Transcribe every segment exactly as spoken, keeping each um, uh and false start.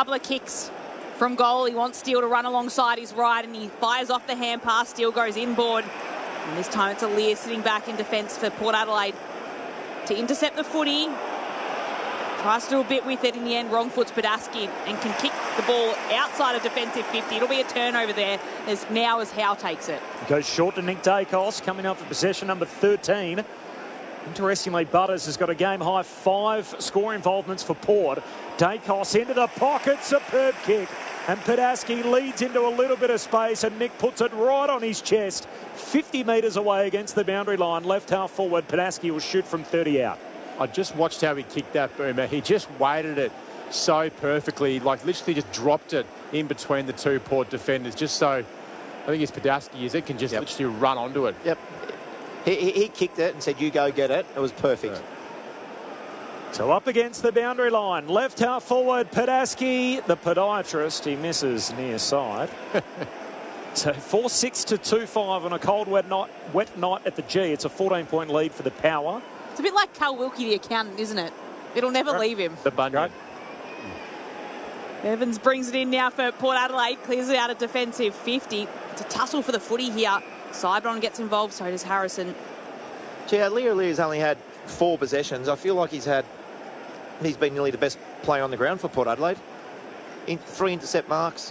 couple of kicks from goal. He wants Steele to run alongside his right, and he fires off the hand pass. Steele goes inboard. And this time it's Aliir sitting back in defence for Port Adelaide to intercept the footy. Tries to do a bit with it in the end. Wrong foot's Padaski and can kick the ball outside of defensive fifty. It'll be a turnover there as now as Howe takes it. Goes short to Nick Dacos, coming up for possession number thirteen. Interestingly, Butters has got a game-high five score involvements for Port. Dacos into the pocket, superb kick. And Padaski leads into a little bit of space, and Nick puts it right on his chest. fifty metres away against the boundary line. Left half forward, Padaski will shoot from thirty out. I just watched how he kicked that, Boomer. He just weighted it so perfectly, like literally just dropped it in between the two Port defenders, just so, I think it's Padaski, is it can just yep. literally run onto it. Yep. He, he, he kicked it and said, you go get it. It was perfect. Right. So up against the boundary line. Left half forward, Padaski, the podiatrist. He misses near side. So four six to two five on a cold, wet night, wet night at the G. It's a fourteen-point lead for the Power. It's a bit like Cal Wilkie, the accountant, isn't it? It'll never right. leave him. The Bunyan. Evans brings it in now for Port Adelaide. Clears it out of defensive fifty. It's a tussle for the footy here. Sidebron gets involved, so does Harrison. Yeah, Leo Lear's only had four possessions. I feel like he's had... He's been nearly the best player on the ground for Port Adelaide. In three intercept marks.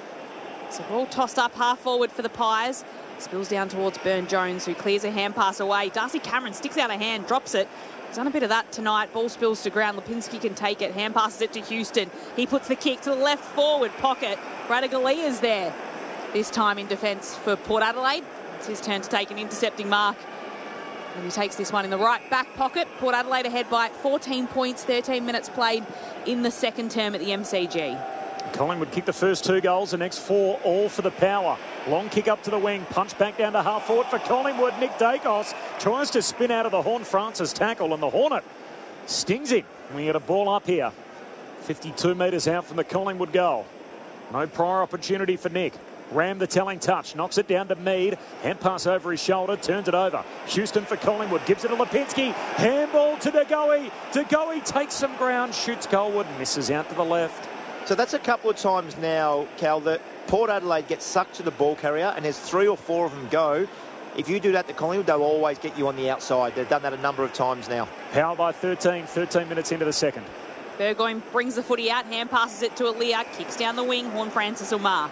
So ball tossed up half forward for the Pies. Spills down towards Burn-Jones, who clears a hand pass away. Darcy Cameron sticks out a hand, drops it. He's done a bit of that tonight. Ball spills to ground. Lipinski can take it. Hand passes it to Houston. He puts the kick to the left forward pocket. Radagalia's there. This time in defence for Port Adelaide. It's his turn to take an intercepting mark. And he takes this one in the right back pocket. Port Adelaide ahead by fourteen points, thirteen minutes played in the second term at the M C G. Collingwood kick the first two goals, the next four all for the Power. Long kick up to the wing, punch back down to half forward for Collingwood. Nick Dacos tries to spin out of the Horn Francis tackle, and the Hornet stings him. We get a ball up here. fifty-two metres out from the Collingwood goal. No prior opportunity for Nick. Ram the telling touch, knocks it down to Mead. Hand pass over his shoulder, turns it over. Houston for Collingwood, gives it to Lipinski. Handball to DeGoey. DeGoey takes some ground, shoots goalward, misses out to the left. So that's a couple of times now, Cal, that Port Adelaide gets sucked to the ball carrier, and there's three or four of them go. If you do that to Collingwood, they'll always get you on the outside. They've done that a number of times now. Power by thirteen, thirteen minutes into the second. Burgoyne brings the footy out, hand passes it to Aliir, kicks down the wing, Horn Francis will mark.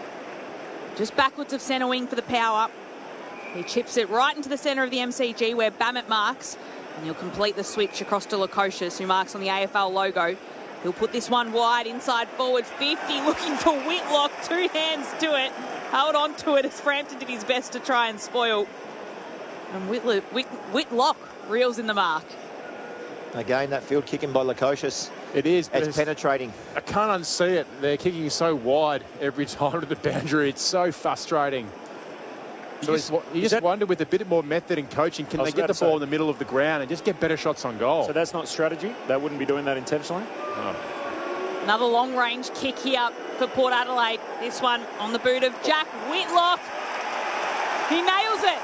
Just backwards of centre wing for the Power. He chips it right into the centre of the M C G where Bammett marks, and he'll complete the switch across to Lukosius, who marks on the A F L logo. He'll put this one wide inside forward fifty, looking for Whitlock. Two hands to it. Held on to it as Frampton did his best to try and spoil. And Whitlock, Whit, Whitlock reels in the mark. Again, that field kicking by Lukosius. It is. It's, it's penetrating. I can't unsee it. They're kicking so wide every time to the boundary. It's so frustrating. So you just, you just wonder, with a bit more method in coaching, can they get the ball in the middle of the ground and just get better shots on goal? So that's not strategy? They wouldn't be doing that intentionally? Oh. Another long-range kick here for Port Adelaide. This one on the boot of Jack Whitlock. He nails it.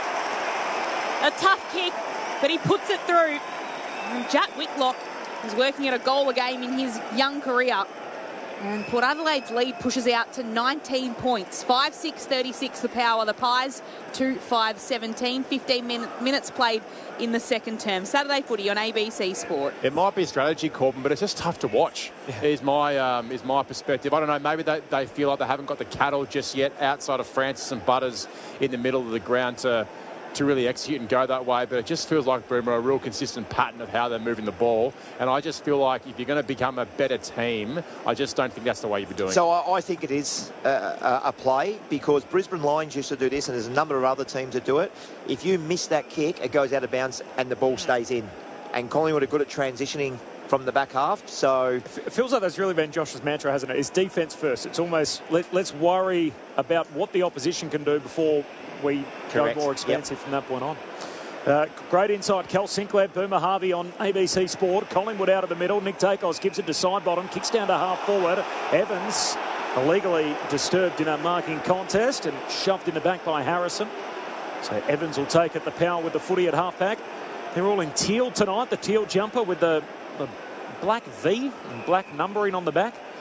A tough kick, but he puts it through. And Jack Whitlock is working at a goal a game in his young career. And Port Adelaide's lead pushes out to nineteen points. five six thirty-six the Power. The Pies, two five seventeen. fifteen min minutes played in the second term. Saturday footy on A B C Sport. It might be a strategy, Corbin, but it's just tough to watch, is my um, is my perspective. I don't know, maybe they, they feel like they haven't got the cattle just yet outside of Francis and Butters in the middle of the ground to to really execute and go that way, but it just feels like, Boomer, a real consistent pattern of how they're moving the ball. And I just feel like if you're going to become a better team, I just don't think that's the way you'd be doing it. So I, I think it is a, a play, because Brisbane Lions used to do this, and there's a number of other teams that do it. If you miss that kick, it goes out of bounds and the ball stays in. And Collingwood are good at transitioning from the back half, so... It feels like that's really been Josh's mantra, hasn't it? It's defence first. It's almost, let, let's worry about what the opposition can do before we Correct. go more expansive Yep. from that point on. Uh, great insight. Cal Sinclair, Boomer Harvey on A B C Sport. Collingwood out of the middle. Nick Dacos gives it to side bottom, kicks down to half forward. Evans illegally disturbed in a marking contest and shoved in the back by Harrison. So Evans will take it. The Power with the footy at half back. They're all in teal tonight. The teal jumper with the, the black V and black numbering on the back.